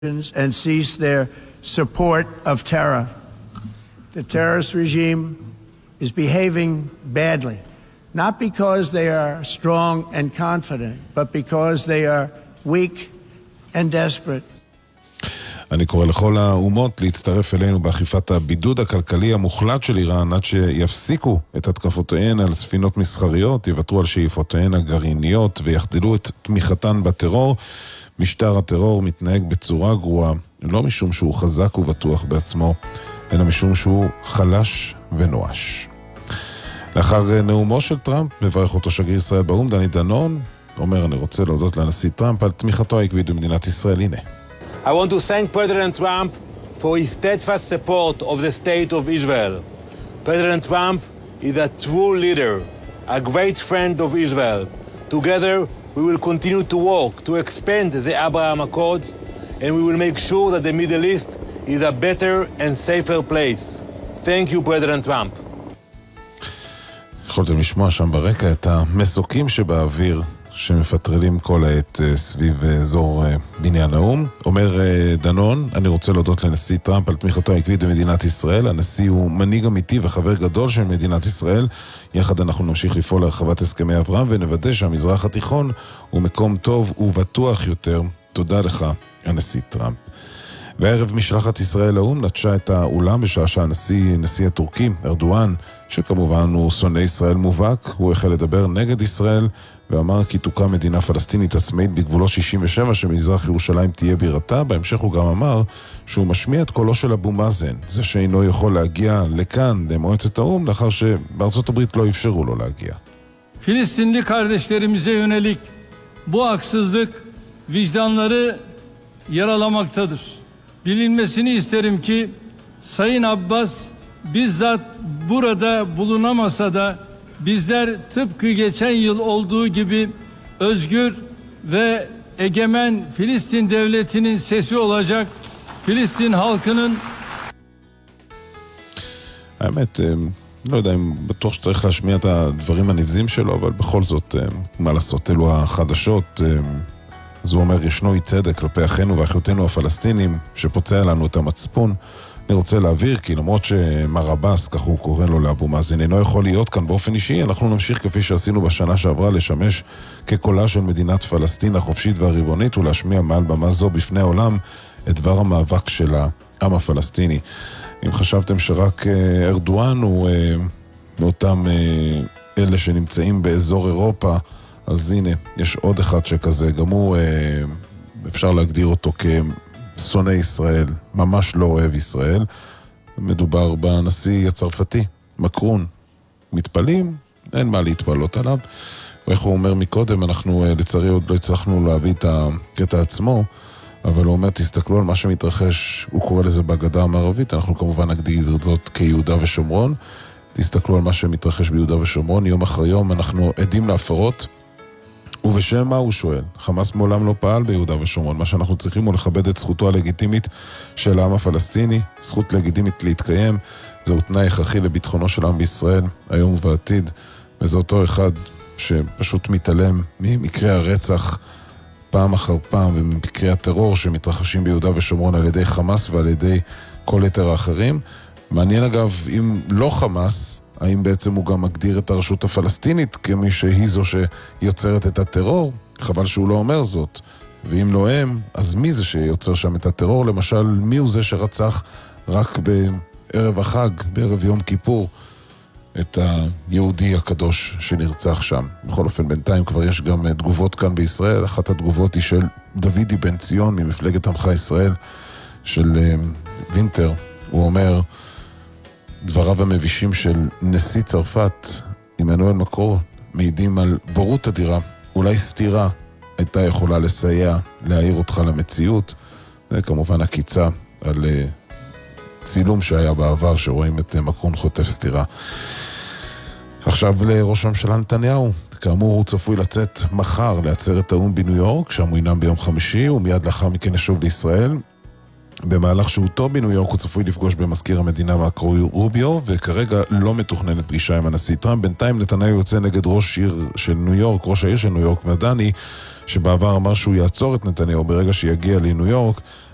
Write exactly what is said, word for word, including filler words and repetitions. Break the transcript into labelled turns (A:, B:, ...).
A: and cease their support of terror. The terrorist regime is behaving badly, not because they are strong and confident, but because they are weak and desperate.
B: אני קורא לכל האומות להצטרף אלינו באכיפת הבידוד הכלכלי המוחלט של איראן עד שיפסיקו את התקפותיהן על ספינות מסחריות, יוותרו על שאיפותיהן הגרעיניות ויחדלו את תמיכתן בטרור. משטר הטרור מתנהג בצורה גרועה, לא משום שהוא חזק ובטוח בעצמו, אלא משום שהוא חלש ונואש. לאחר נאומו של טראמפ, מברך אותו שגריר ישראל באו"ם, דני דנון, אומר אני רוצה להודות לנשיא טראמפ על תמיכתו העקבית במדינת ישראל. הנה.
C: I want to thank President Trump for his steadfast support of the state of Israel. President Trump is a true leader, a great friend of Israel. Together, we will continue to work to expand the Abraham Accords, and we will make sure that the Middle East is a better and safer place. Thank you, President Trump.
B: יכולתם לשמוע שם ברקע את המסוקים שבאוויר שמפטרלים כל העת סביב אזור בניין האום. אומר דנון, אני רוצה להודות לנשיא טראמפ על תמיכתו העקבית במדינת ישראל. הנשיא הוא מנהיג אמיתי וחבר גדול של מדינת ישראל. יחד אנחנו נמשיך לפעול להרחבת הסכמי אברהם ונוודא שהמזרח התיכון הוא מקום טוב ובטוח יותר. תודה לך, הנשיא טראמפ. בערב משלחת ישראל לאום נטשה את האולם בשעה שהנשיא, נשיא הטורקי, ארדואן, שכמובן הוא שונא ישראל מובהק, הוא החל לדבר נגד ישראל ואמר כי תוקם מדינה פלסטינית עצמאית בגבולות שישים ושבע שמזרח ירושלים תהיה בירתה. בהמשך הוא גם אמר שהוא משמיע את קולו של אבו מאזן, זה שאינו יכול להגיע לכאן למועצת האו"ם לאחר שבארצות הברית לא אפשרו לו להגיע.
D: Filistinli kardeşlerimize yönelik bu haksızlık vicdanları yaralamaktadır. Bilinmesini isterim ki Sayın Abbas bizzat burada bulunamasa da bizler tıpkı geçen yıl olduğu gibi özgür ve egemen Filistin devletinin sesi olacak, Filistin halkının...
B: האמת, לא יודע אם בטוח שצריך להשמיע את הדברים הנבזים שלו, אבל בכל זאת, מה לעשות, אלו החדשות. אז הוא אומר, ישנו אי צדק כלפי אחינו ואחיותינו הפלסטינים שפוצע לנו את המצפון. אני רוצה להעביר, כי למרות שמר עבאס, כך הוא קורא לו לאבו מאזן, אינו יכול להיות כאן באופן אישי, אנחנו נמשיך כפי שעשינו בשנה שעברה לשמש כקולה של מדינת פלסטין החופשית והריבונית ולהשמיע מעל במה זו בפני העולם את דבר המאבק של העם הפלסטיני. אם חשבתם שרק ארדואן הוא מאותם אלה שנמצאים באזור אירופה, אז הנה, יש עוד אחד שכזה, גם הוא אפשר להגדיר אותו כשונא ישראל, ממש לא אוהב ישראל. מדובר בנשיא הצרפתי, מקרון. מתפלים, אין מה להתפלות עליו. ואיך הוא אומר מקודם, אנחנו לצערי עוד לא הצלחנו להביא את הקטע עצמו, אבל הוא אומר, תסתכלו על מה שמתרחש, הוא קורא לזה בגדה המערבית, אנחנו כמובן נגדיר זאת כיהודה ושומרון. תסתכלו על מה שמתרחש ביהודה ושומרון, יום אחרי יום אנחנו עדים להפרות, ובשם מה הוא שואל? חמאס מעולם לא פעל ביהודה ושומרון. מה שאנחנו צריכים הוא לכבד את זכותו הלגיטימית של העם הפלסטיני, זכות לגיטימית להתקיים, זהו תנאי הכרחי לביטחונו של העם בישראל, היום ובעתיד, וזה אותו אחד שפשוט מתעלם ממקרי הרצח פעם אחר פעם, וממקרי הטרור שמתרחשים ביהודה ושומרון על ידי חמאס ועל ידי כל יתר האחרים. מעניין אגב, אם לא חמאס, האם בעצם הוא גם מגדיר את הרשות הפלסטינית כמי שהיא זו שיוצרת את הטרור? חבל שהוא לא אומר זאת. ואם לא הם, אז מי זה שיוצר שם את הטרור? למשל, מי הוא זה שרצח רק בערב החג, בערב יום כיפור, את היהודי הקדוש שנרצח שם? בכל אופן, בינתיים כבר יש גם תגובות כאן בישראל. אחת התגובות היא של דוידי בן ציון ממפלגת עמך ישראל, של וינטר. הוא אומר, דבריו המבישים של נשיא צרפת, עמנואל מקרון, מעידים על בורות אדירה, אולי סתירה הייתה יכולה לסייע להעיר אותך למציאות. וכמובן הקיצה על צילום שהיה בעבר שרואים את מקרון חוטף סתירה. עכשיו לראש הממשלה נתניהו, כאמור הוא צפוי לצאת מחר לעצרת האו"ם בניו יורק, שם הוא ינם ביום חמישי ומיד לאחר מכן ישוב לישראל. במהלך שהותו בניו יורק הוא צפוי לפגוש במזכיר המדינה מארקו רוביו, וכרגע לא מתוכננת פגישה עם הנשיא טראמפ. בינתיים נתניהו יוצא נגד ראש עיר של ניו יורק, ראש העיר של ניו יורק מדני, שבעבר אמר שהוא יעצור את נתניהו ברגע שיגיע לניו יורק.